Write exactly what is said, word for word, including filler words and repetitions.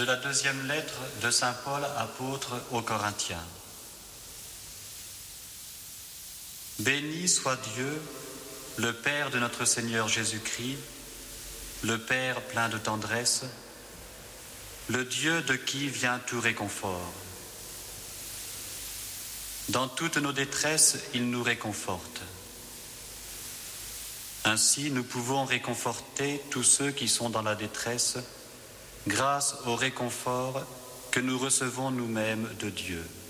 De la deuxième lettre de saint Paul, apôtre aux Corinthiens. Béni soit Dieu, le Père de notre Seigneur Jésus-Christ, le Père plein de tendresse, le Dieu de qui vient tout réconfort. Dans toutes nos détresses, il nous réconforte. Ainsi, nous pouvons réconforter tous ceux qui sont dans la détresse, grâce au réconfort que nous recevons nous-mêmes de Dieu.